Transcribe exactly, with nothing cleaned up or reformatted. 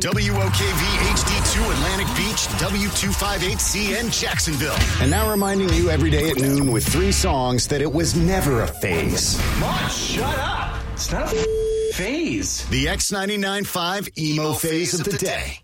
W O K V H D two Atlantic Beach, W two fifty-eight C N Jacksonville. And now reminding you every day at noon with three songs that it was never a phase. Mom, shut up. It's not a phase. The X ninety-nine point five Emo Phase of the Day.